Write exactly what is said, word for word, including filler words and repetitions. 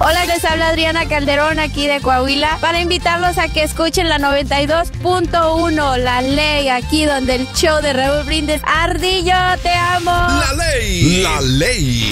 Hola, les habla Adriana Calderón aquí de Coahuila para invitarlos a que escuchen la noventa y dos punto uno, La Ley, aquí donde el show de Raúl Brindis. Ardillo, te amo. La Ley. La Ley.